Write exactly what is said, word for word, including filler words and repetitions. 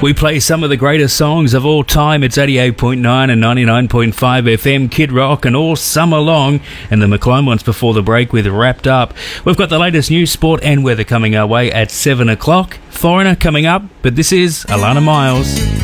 We play some of the greatest songs of all time. It's eighty-eight point nine and ninety-nine point five F M, Kid Rock, and all summer long. And the McClone ones before the break with Wrapped Up. We've got the latest news, sport and weather coming our way at seven o'clock. Foreigner coming up, but this is Alana Miles.